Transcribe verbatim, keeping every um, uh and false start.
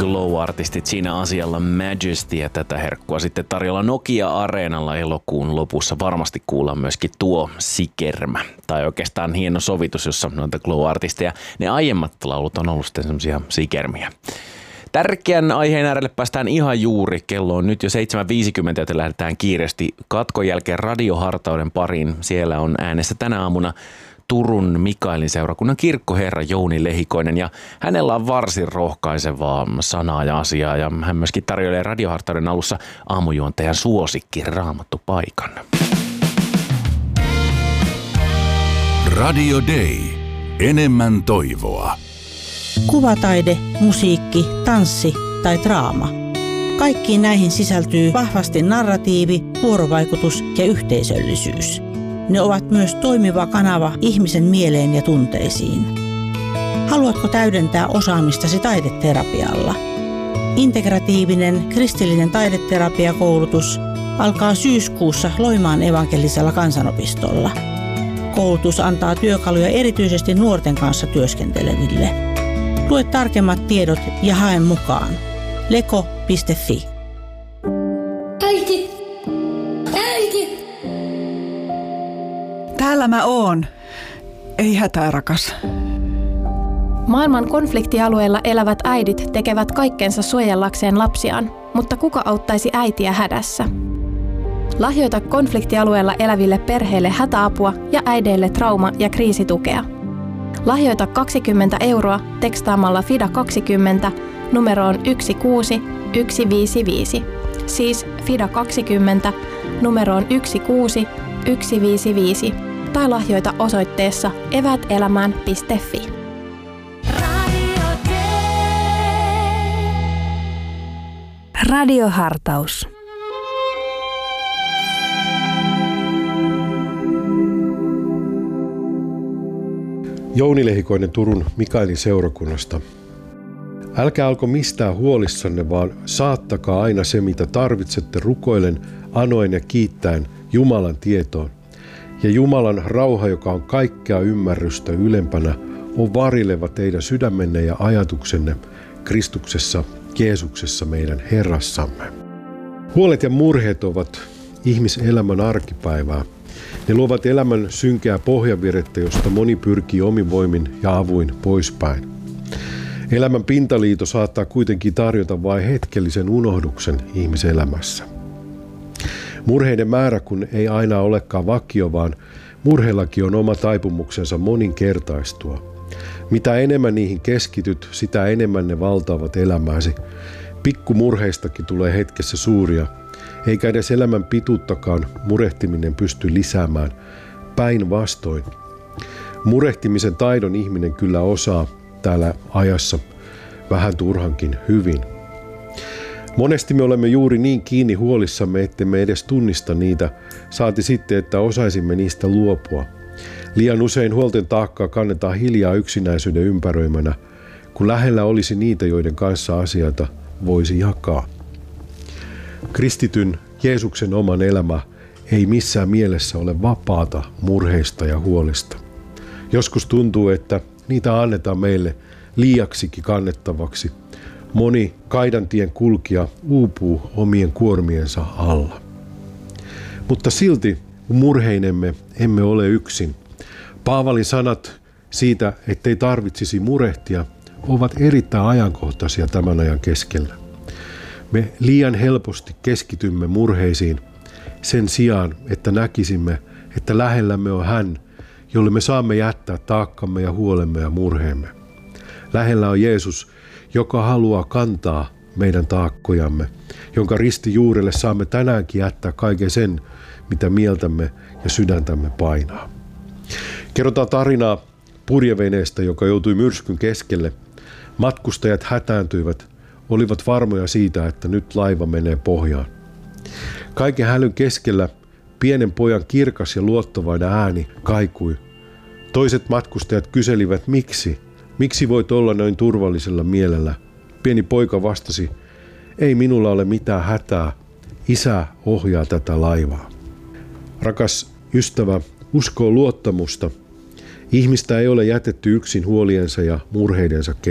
Glow-artistit siinä asialla Majesty ja tätä herkkua sitten tarjolla Nokia-areenalla elokuun lopussa. Varmasti kuullaan myöskin tuo Sikermä. Tai oikeastaan hieno sovitus, jossa noita Glow-artisteja, ne aiemmat laulut on ollut sitten semmoisia Sikermiä. Tärkeän aiheen äärelle päästään ihan juuri. Kello on nyt jo seitsemän viisikymmentä, joten lähdetään kiireesti katkon jälkeen radiohartauden pariin. Siellä on äänessä tänä aamuna Turun Mikaelin seurakunnan kirkkoherra Jouni Lehikoinen, ja hänellä on varsin rohkaisevaa sanaa ja asiaa, ja hän myöskin tarjoilee radiohartauden alussa aamujuontajan suosikki Raamattu-paikan. Radio Day. Enemmän toivoa. Kuvataide, musiikki, tanssi tai draama. Kaikkiin näihin sisältyy vahvasti narratiivi, vuorovaikutus ja yhteisöllisyys. Ne ovat myös toimiva kanava ihmisen mieleen ja tunteisiin. Haluatko täydentää osaamistasi taideterapialla? Integratiivinen kristillinen taideterapiakoulutus alkaa syyskuussa Loimaan evankelisella kansanopistolla. Koulutus antaa työkaluja erityisesti nuorten kanssa työskenteleville. Lue tarkemmat tiedot ja hae mukaan. leko piste fi. Äiti! Äiti! Täällä mä oon. Ei hätää, rakas. Maailman konfliktialueella elävät äidit tekevät kaikkensa suojellakseen lapsiaan, mutta kuka auttaisi äitiä hädässä? Lahjoita konfliktialueella eläville perheille hätäapua ja äideille trauma- ja kriisitukea. Lahjoita kaksikymmentä euroa tekstaamalla FIDA kaksikymmentä numeroon yksi kuusi yksi viisi viisi. Siis FIDA kaksikymmentä numeroon yksi kuusi yksi viisi viisi. Tai lahjoita osoitteessa evätelämään piste fi. Radiohartaus. Jouni Lehikoinen Turun Mikaelin seurakunnasta. Älkää alko mistään huolissanne, vaan saattakaa aina se, mitä tarvitsette rukoillen, anoen ja kiittäen Jumalan tietoon. Ja Jumalan rauha, joka on kaikkea ymmärrystä ylempänä, on varileva teidän sydämenne ja ajatuksenne Kristuksessa, Jeesuksessa meidän Herrassamme. Huolet ja murheet ovat ihmiselämän arkipäivää. Ne luovat elämän synkeää pohjavirettä, josta moni pyrkii omin voimin ja avuin poispäin. Elämän pintaliito saattaa kuitenkin tarjota vain hetkellisen unohduksen ihmiselämässä. Murheiden määrä kun ei aina olekaan vakio, vaan murheillakin on oma taipumuksensa moninkertaistua. Mitä enemmän niihin keskityt, sitä enemmän ne valtaavat elämääsi. Pikkumurheistakin tulee hetkessä suuria, eikä edes elämän pituuttakaan murehtiminen pysty lisäämään. Päinvastoin. Murehtimisen taidon ihminen kyllä osaa täällä ajassa vähän turhankin hyvin. Monesti me olemme juuri niin kiinni huolissamme, ettemme edes tunnista niitä, saati sitten, että osaisimme niistä luopua. Liian usein huolten taakkaa kannetaan hiljaa yksinäisyyden ympäröimänä, kun lähellä olisi niitä, joiden kanssa asioita voisi jakaa. Kristityn Jeesuksen oman elämä ei missään mielessä ole vapaata murheista ja huolista. Joskus tuntuu, että niitä annetaan meille liiaksikin kannettavaksi. Moni kaidantien kulkija uupuu omien kuormiensa alla. Mutta silti murheinemme emme ole yksin. Paavalin sanat siitä, ettei tarvitsisi murehtia, ovat erittäin ajankohtaisia tämän ajan keskellä. Me liian helposti keskitymme murheisiin sen sijaan, että näkisimme, että lähellämme on hän, jolle me saamme jättää taakkamme ja huolemme ja murheemme. Lähellä on Jeesus, joka haluaa kantaa meidän taakkojamme, jonka ristijuurelle saamme tänäänkin jättää kaiken sen, mitä mieltämme ja sydäntämme painaa. Kerrotaan tarinaa purjeveneestä, joka joutui myrskyn keskelle. Matkustajat hätääntyivät, olivat varmoja siitä, että nyt laiva menee pohjaan. Kaiken hälyn keskellä pienen pojan kirkas ja luottavainen ääni kaikui. Toiset matkustajat kyselivät, miksi? Miksi voit olla noin turvallisella mielellä? Pieni poika vastasi, ei minulla ole mitään hätää. Isä ohjaa tätä laivaa. Rakas ystävä, uskoo luottamusta. Ihmistä ei ole jätetty yksin huoliensa ja murheidensa